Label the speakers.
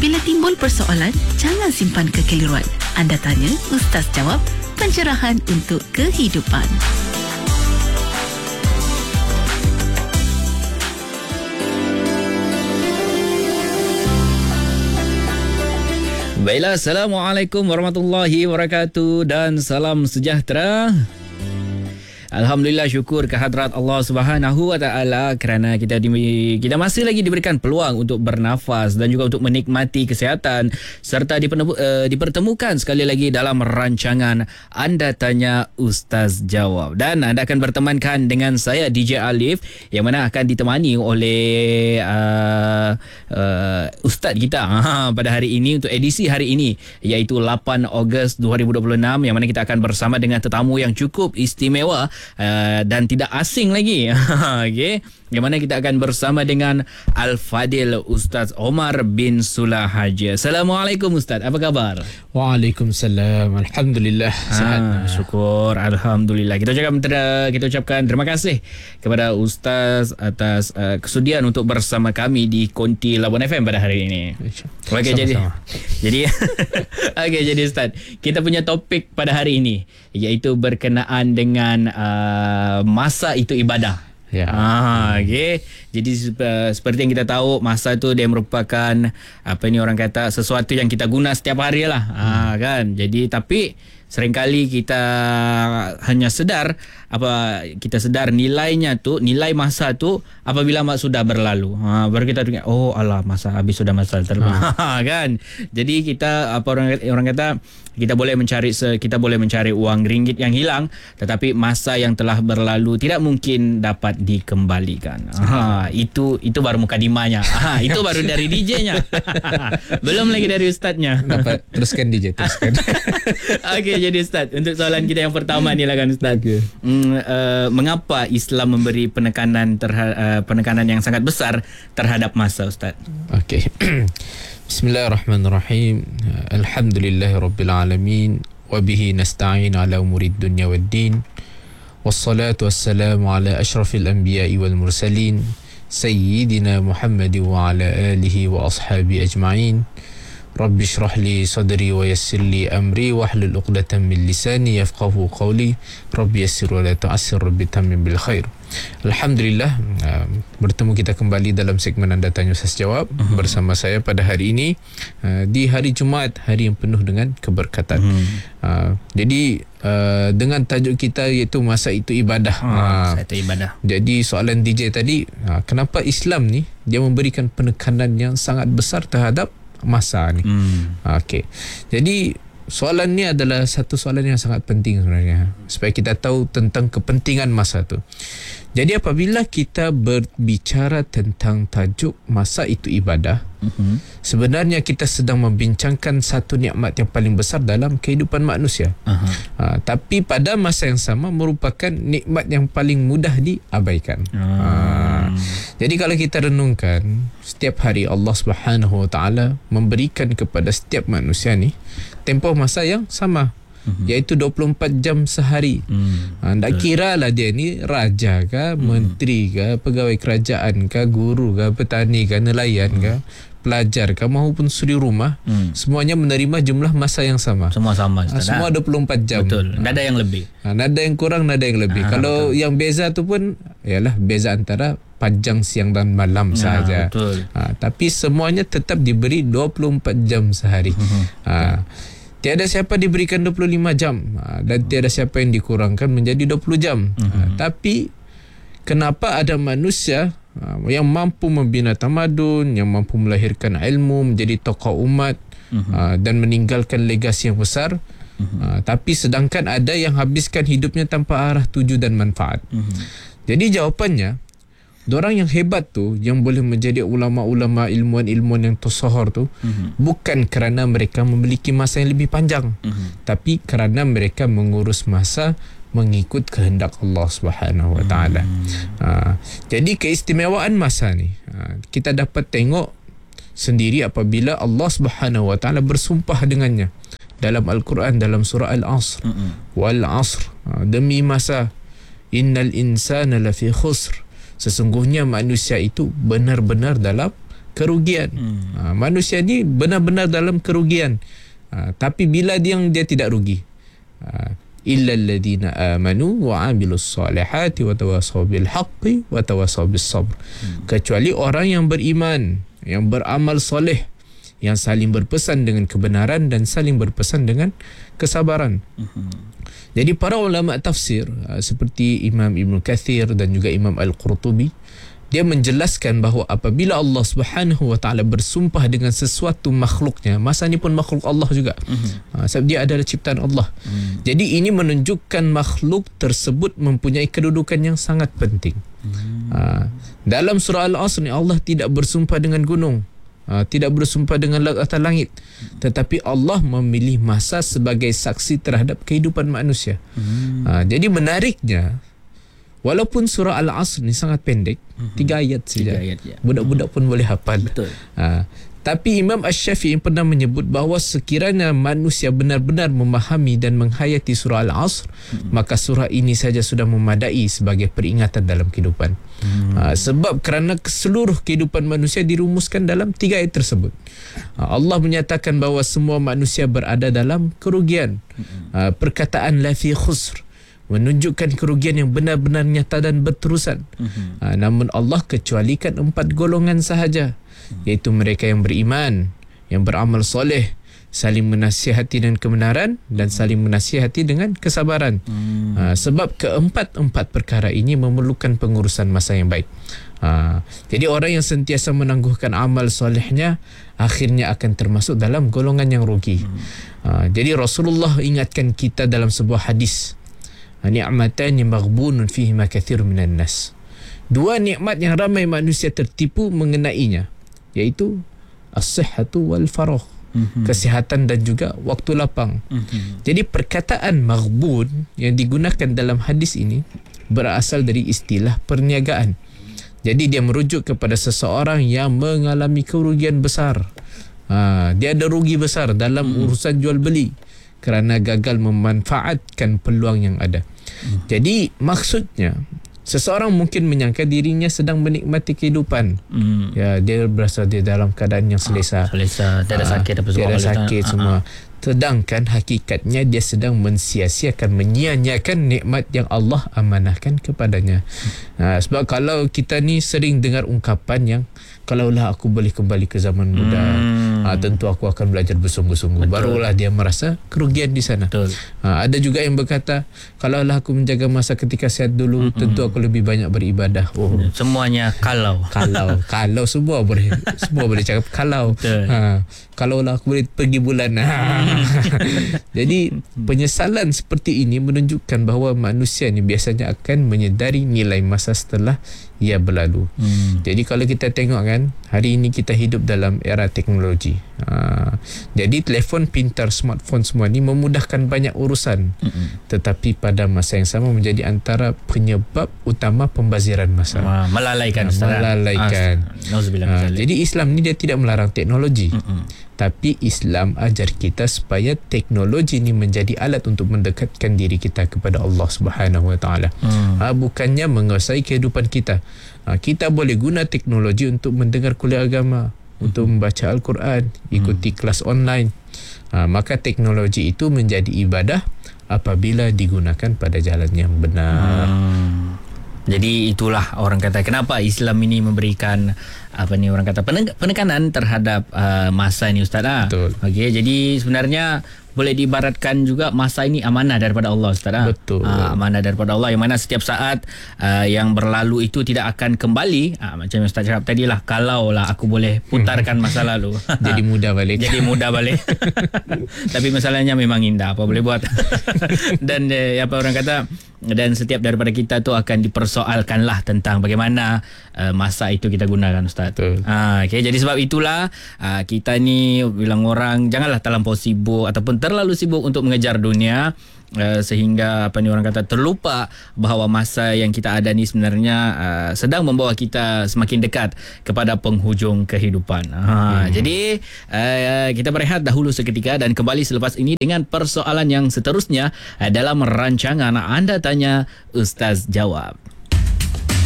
Speaker 1: Bila timbul persoalan, jangan simpan kekeliruan. Anda tanya, Ustaz jawab. Pencerahan untuk kehidupan.
Speaker 2: Baiklah, Assalamualaikum warahmatullahi wabarakatuh dan salam sejahtera. Alhamdulillah, syukur kehadrat Allah Subhanahu wa taala kerana kita masih lagi diberikan peluang untuk bernafas dan juga untuk menikmati kesihatan serta dipertemukan sekali lagi dalam rancangan Anda Tanya Ustaz Jawab. Dan anda akan bertemankan dengan saya DJ Alif yang mana akan ditemani oleh ustaz kita pada hari ini untuk edisi hari ini, iaitu 8 Ogos 2026, yang mana kita akan bersama dengan tetamu yang cukup istimewa dan tidak asing lagi. Okay. Yang mana kita akan bersama dengan Al-Fadil Ustaz Omar bin Sulah Haji. Assalamualaikum Ustaz, apa khabar?
Speaker 3: Waalaikumsalam. Alhamdulillah, sihat.
Speaker 2: Syukur, Alhamdulillah. Kita ucapkan terima kasih kepada Ustaz atas kesudian untuk bersama kami di Konti Labuan FM pada hari ini. Okey, jadi jadi Ustaz, kita punya topik pada hari ini iaitu berkenaan dengan masa itu ibadah.
Speaker 3: Ya.
Speaker 2: Okay. Jadi seperti yang kita tahu, masa tu dia merupakan orang kata sesuatu yang kita guna setiap hari lah. Kan. Jadi tapi seringkali kita hanya sedar nilainya tu, nilai masa tu apabila sudah berlalu. Baru kita dengar, oh alah, masa habis, sudah masa terbang. Kan. Jadi kita orang kata kita boleh mencari uang ringgit yang hilang, tetapi masa yang telah berlalu tidak mungkin dapat dikembalikan. Itu baru mukadimahnya. Itu baru dari DJ-nya. Belum lagi dari ustaznya.
Speaker 3: Dapat teruskan DJ, teruskan.
Speaker 2: Okey, jadi Ustaz, untuk soalan kita yang pertama ni lah kan Ustaz. Okay. Mengapa Islam memberi penekanan yang sangat besar terhadap masa, Ustaz? Okey.
Speaker 3: Bismillahirrahmanirrahim. Alhamdulillahirabbil wa bihi nasta'in ala umurid dunya waddin. Wassalatu wassalamu ala asyrafil anbiya'i wal mursalin sayyidina Muhammad wa ala alihi wa ashabi ajma'in. Rabbi shrah li sadri wa yassir li amri wahlul 'uqdatam min lisani yafqahu qawli. Rabbi yassir wa la tu'assir, rabbi tammim bil khair. Alhamdulillah, bertemu kita kembali dalam segmen Anda Tanya Ustaz Jawab bersama saya pada hari ini di hari Jumaat, hari yang penuh dengan keberkatan. Jadi dengan tajuk kita iaitu masa itu ibadah.
Speaker 2: Masa itu ibadah.
Speaker 3: Jadi soalan DJ tadi, kenapa Islam ni dia memberikan penekanan yang sangat besar terhadap masa ni? Okey. Jadi soalan ni adalah satu soalan yang sangat penting sebenarnya, supaya kita tahu tentang kepentingan masa tu. Jadi apabila kita berbicara tentang tajuk masa itu ibadah, sebenarnya kita sedang membincangkan satu nikmat yang paling besar dalam kehidupan manusia. Tapi pada masa yang sama merupakan nikmat yang paling mudah diabaikan. Jadi kalau kita renungkan, setiap hari Allah Subhanahu wa taala memberikan kepada setiap manusia ni tempoh masa yang sama, iaitu 24 jam sehari. Tak kira lah dia ni raja ke, menteri ke, pegawai kerajaan ke, guru ke, petani ke, nelayan ke, pelajar ke, maupun suri rumah, semuanya menerima jumlah masa yang sama.
Speaker 2: Semua sama,
Speaker 3: semua 24 jam.
Speaker 2: Betul. Tak ada yang lebih.
Speaker 3: Tak ada yang kurang, tak ada yang lebih. Kalau betul. Yang beza tu pun ialah beza antara panjang siang dan malam sahaja. Tapi semuanya tetap diberi 24 jam sehari. Tiada siapa diberikan 25 jam dan tiada siapa yang dikurangkan menjadi 20 jam. Tapi kenapa ada manusia yang mampu membina tamadun, yang mampu melahirkan ilmu, menjadi tokoh umat dan meninggalkan legasi yang besar, tapi sedangkan ada yang habiskan hidupnya tanpa arah tuju dan manfaat. Jadi jawapannya, dorang yang hebat tu, yang boleh menjadi ulama-ulama, ilmuwan-ilmuwan yang tersohor tu, bukan kerana mereka memiliki masa yang lebih panjang, tapi kerana mereka mengurus masa mengikut kehendak Allah Subhanahu wa taala. Jadi keistimewaan masa ni kita dapat tengok sendiri apabila Allah Subhanahu wa taala bersumpah dengannya dalam Al-Quran, dalam surah Al-Asr. Wal 'asr, demi masa, innal insana lafi khusr, sesungguhnya manusia itu benar-benar dalam kerugian. Manusia ni benar-benar dalam kerugian. Tapi bila dia tidak rugi. Illa alladhina amanu wa 'amilus solihati wa tawasaw bil haqqi wa tawasaw bis sabr. Kecuali orang yang beriman, yang beramal soleh, yang saling berpesan dengan kebenaran dan saling berpesan dengan kesabaran. Jadi para ulama tafsir seperti Imam Ibn Kathir dan juga Imam Al-Qurtubi, dia menjelaskan bahawa apabila Allah Subhanahu wa taala bersumpah dengan sesuatu makhluknya, masa ni pun makhluk Allah juga. Sebab dia adalah ciptaan Allah. Jadi ini menunjukkan makhluk tersebut mempunyai kedudukan yang sangat penting. Dalam surah Al-Asr ni Allah tidak bersumpah dengan gunung, tidak bersumpah dengan atas langit, tetapi Allah memilih masa sebagai saksi terhadap kehidupan manusia. Jadi menariknya, walaupun surah Al-Asr ni sangat pendek, 3 ayat saja, budak-budak pun boleh hafal.
Speaker 2: Betul.
Speaker 3: Tapi Imam Asy-Syafi'i pernah menyebut bahawa sekiranya manusia benar-benar memahami dan menghayati surah Al-Asr, maka surah ini saja sudah memadai sebagai peringatan dalam kehidupan. Sebab kerana seluruh kehidupan manusia dirumuskan dalam 3 ayat tersebut. Allah menyatakan bahawa semua manusia berada dalam kerugian. Perkataan la fi khusr menunjukkan kerugian yang benar-benar nyata dan berterusan. Namun Allah kecualikan 4 golongan sahaja, iaitu mereka yang beriman, yang beramal soleh, saling menasihati dengan kebenaran dan saling menasihati dengan kesabaran. Sebab keempat-empat perkara ini memerlukan pengurusan masa yang baik. Jadi orang yang sentiasa menangguhkan amal solehnya akhirnya akan termasuk dalam golongan yang rugi. Jadi Rasulullah ingatkan kita dalam sebuah hadis, ni'matani maghbunun fihima kathirun minan nas. 2 nikmat yang ramai manusia tertipu mengenainya, iaitu as-sihhatu wal faragh, kesihatan dan juga waktu lapang. Jadi perkataan maghbun yang digunakan dalam hadis ini berasal dari istilah perniagaan. Jadi dia merujuk kepada seseorang yang mengalami kerugian besar. Dia ada rugi besar dalam urusan jual beli kerana gagal memanfaatkan peluang yang ada. Jadi maksudnya, seseorang mungkin menyangka dirinya sedang menikmati kehidupan. Ya, dia berasa dia dalam keadaan yang selesa,
Speaker 2: tiada sakit apa semua.
Speaker 3: Tiada sakit semua. Sedangkan hakikatnya dia sedang mensia-siakan, menyia-nyiakan nikmat yang Allah amanahkan kepadanya. Sebab kalau kita ni sering dengar ungkapan yang kalaulah aku boleh kembali ke zaman muda, tentu aku akan belajar bersungguh-sungguh. Barulah dia merasa kerugian di sana. Ada juga yang berkata, kalaulah aku menjaga masa ketika sihat dulu, tentu aku lebih banyak beribadah.
Speaker 2: Semuanya kalau
Speaker 3: semua boleh cakap kalau. Kalaulah aku boleh pergi bulan. Jadi penyesalan seperti ini menunjukkan bahawa manusia ni biasanya akan menyedari nilai masa setelah ia berlalu. Jadi kalau kita tengok kan, hari ini kita hidup dalam era teknologi. Jadi telefon pintar, smartphone semua ni memudahkan banyak urusan. Tetapi pada masa yang sama menjadi antara penyebab utama pembaziran masa.
Speaker 2: Melalaikan.
Speaker 3: Jadi Islam ni dia tidak melarang teknologi. Tapi Islam ajar kita supaya teknologi ini menjadi alat untuk mendekatkan diri kita kepada Allah Subhanahu Wa Taala. Bukannya menguasai kehidupan kita. Kita boleh guna teknologi untuk mendengar kuliah agama, untuk membaca Al-Quran, ikuti kelas online. Maka teknologi itu menjadi ibadah apabila digunakan pada jalan yang benar.
Speaker 2: Jadi itulah orang kata kenapa Islam ini memberikan orang kata penekanan terhadap masa ini, Ustaz.
Speaker 3: Betul.
Speaker 2: Okey, jadi sebenarnya boleh diibaratkan juga masa ini amanah daripada Allah, Ustaz.
Speaker 3: Betul.
Speaker 2: Amanah daripada Allah, yang mana setiap saat yang berlalu itu tidak akan kembali. Macam Ustaz cakap tadi lah, kalaulah aku boleh putarkan masa lalu,
Speaker 3: jadi mudah balik.
Speaker 2: Tapi masalahnya memang indah, apa boleh buat. Dan orang kata, dan setiap daripada kita tu akan dipersoalkanlah tentang bagaimana masa itu kita gunakan, Ustaz. Okay, jadi sebab itulah kita ni bilang orang janganlah terlampau sibuk ataupun terlalu sibuk untuk mengejar dunia, sehingga orang kata terlupa bahawa masa yang kita ada ni sebenarnya sedang membawa kita semakin dekat kepada penghujung kehidupan. Jadi kita berehat dahulu seketika dan kembali selepas ini dengan persoalan yang seterusnya dalam rancangan Anda Tanya Ustaz Jawab.